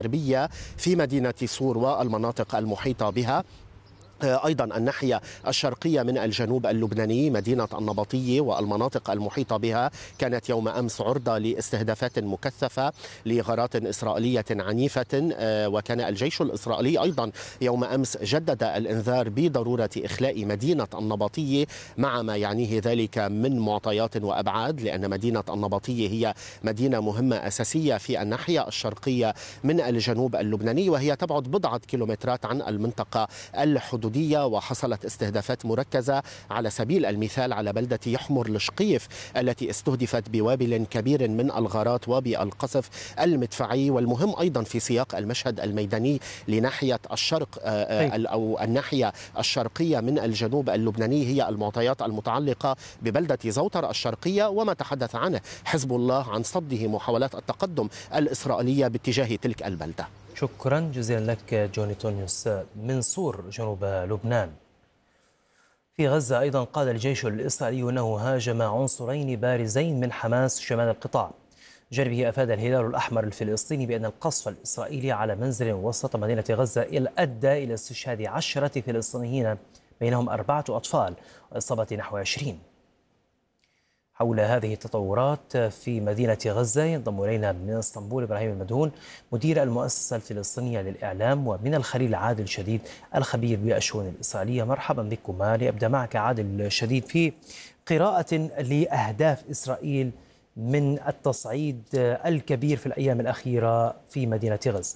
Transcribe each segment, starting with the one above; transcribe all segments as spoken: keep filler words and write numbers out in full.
الغربية في مدينة صور والمناطق المحيطة بها. أيضا الناحية الشرقية من الجنوب اللبناني مدينة النبطية والمناطق المحيطة بها كانت يوم أمس عرضة لاستهدافات مكثفة لغارات إسرائيلية عنيفة، وكان الجيش الإسرائيلي أيضا يوم أمس جدد الإنذار بضرورة إخلاء مدينة النبطية مع ما يعنيه ذلك من معطيات وأبعاد، لأن مدينة النبطية هي مدينة مهمة أساسية في الناحية الشرقية من الجنوب اللبناني، وهي تبعد بضعة كيلومترات عن المنطقة الحدودية. وحصلت استهدافات مركزة على سبيل المثال على بلدة يحمر الشقيف التي استهدفت بوابل كبير من الغارات وبالقصف المدفعي. والمهم أيضا في سياق المشهد الميداني لناحية الشرق أو الناحية الشرقية من الجنوب اللبناني هي المعطيات المتعلقة ببلدة زوطر الشرقية وما تحدث عنه حزب الله عن صده محاولات التقدم الإسرائيلية باتجاه تلك البلدة. شكرا جزيلا لك جوني تونيوس من صور جنوب لبنان. في غزة أيضا قال الجيش الإسرائيلي أنه هاجم عنصرين بارزين من حماس شمال القطاع. جانبه أفاد الهلال الأحمر الفلسطيني بأن القصف الإسرائيلي على منزل وسط مدينة غزة أدى إلى استشهاد عشرة فلسطينيين بينهم أربعة أطفال وإصابة نحو عشرين. حول هذه التطورات في مدينة غزة ينضم إلينا من اسطنبول إبراهيم المدهون مدير المؤسسة الفلسطينية للإعلام، ومن الخليل عادل شديد الخبير بالشؤون الإسرائيلية. مرحبا بكما. لأبدأ معك عادل شديد في قراءة لأهداف إسرائيل من التصعيد الكبير في الأيام الأخيرة في مدينة غزة.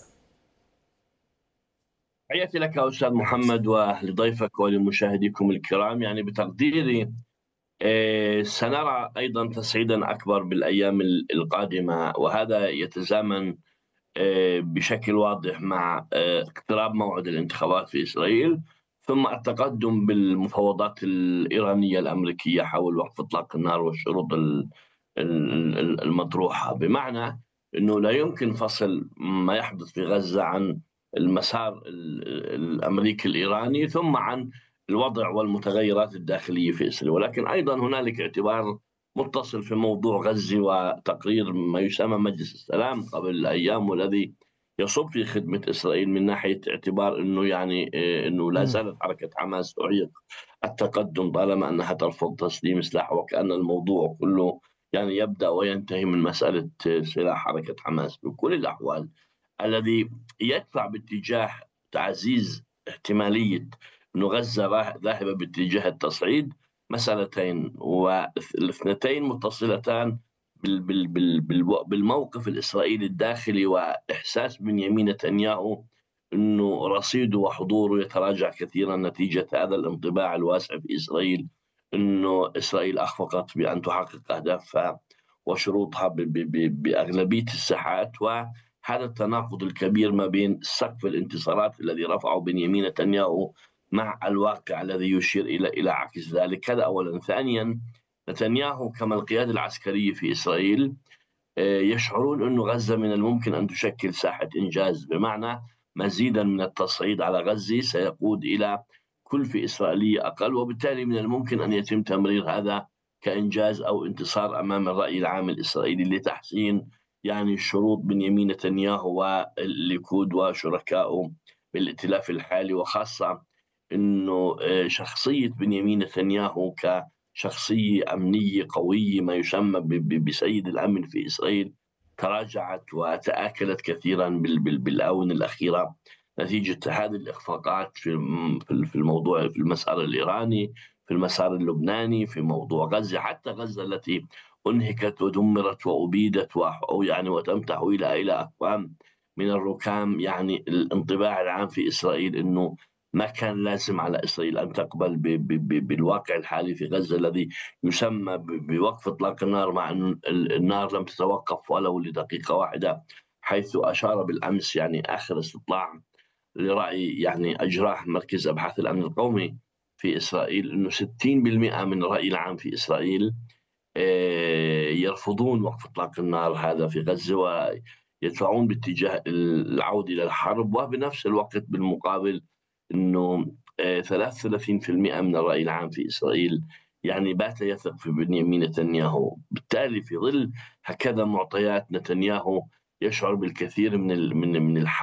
تحياتي لك أستاذ محمد ولضيفك ولمشاهديكم الكرام. يعني بتقديري سنرى أيضا تصعيدا أكبر بالأيام القادمة، وهذا يتزامن بشكل واضح مع اقتراب موعد الانتخابات في إسرائيل، ثم التقدم بالمفاوضات الإيرانية الأمريكية حول وقف إطلاق النار والشروط المطروحة، بمعنى أنه لا يمكن فصل ما يحدث في غزة عن المسار الأمريكي الإيراني ثم عن الوضع والمتغيرات الداخلية في إسرائيل. ولكن أيضا هنالك اعتبار متصل في موضوع غزة وتقرير ما يسمى مجلس السلام قبل أيام، والذي يصب في خدمة إسرائيل من ناحية اعتبار أنه يعني أنه لا زالت حركة حماس تعيق التقدم طالما أنها ترفض تسليم سلاح، وكأن الموضوع كله يعني يبدأ وينتهي من مسألة سلاح حركة حماس. بكل الأحوال الذي يدفع باتجاه تعزيز احتمالية أنه غزة ذاهبة باتجاه التصعيد مسألتين، والاثنتين متصلتان بالموقف الإسرائيلي الداخلي وإحساس بنيامين نتنياهو أنه رصيده وحضوره يتراجع كثيرا نتيجة هذا الانطباع الواسع في إسرائيل أنه إسرائيل أخفقت بأن تحقق أهدافها وشروطها بأغلبية الساحات، وهذا التناقض الكبير ما بين سقف الانتصارات الذي رفعه بنيامين نتنياهو مع الواقع الذي يشير إلى إلى عكس ذلك. هذا أولا. ثانيا، نتنياهو كما القيادة العسكرية في إسرائيل يشعرون أن غزة من الممكن أن تشكل ساحة إنجاز، بمعنى مزيدا من التصعيد على غزة سيقود إلى كلفة إسرائيلية أقل، وبالتالي من الممكن أن يتم تمرير هذا كإنجاز أو انتصار أمام الرأي العام الإسرائيلي لتحسين يعني شروط بنيامين نتنياهو والليكود وشركائه بالائتلاف الحالي، وخاصة أنه شخصية بنيامين نتنياهو كشخصية أمنية قوية ما يسمى بسيد الأمن في إسرائيل تراجعت وتآكلت كثيرا بالآونة الأخيرة نتيجة هذه الإخفاقات في الموضوع، في المسار الإيراني، في المسار اللبناني، في موضوع غزة، حتى غزة التي أنهكت ودمرت وأبيدت أو يعني وتم تحويلها إلى أقوام من الركام. يعني الانطباع العام في إسرائيل أنه ما كان لازم على إسرائيل أن تقبل ب ب ب بالواقع الحالي في غزة الذي يسمى بوقف إطلاق النار، مع أن النار لم تتوقف ولو لدقيقة واحدة، حيث أشار بالأمس يعني آخر استطلاع لرأي يعني أجراه مركز أبحاث الأمن القومي في إسرائيل أنه ستين بالمئة من الرأي العام في إسرائيل يرفضون وقف إطلاق النار هذا في غزة ويدفعون باتجاه العودة إلى الحرب، وبنفس الوقت بالمقابل أنه ثلاثة وثلاثين بالمئة من الرأي العام في إسرائيل يعني بات يثق في بنيامين نتنياهو. بالتالي في ظل هكذا معطيات نتنياهو يشعر بالكثير من من من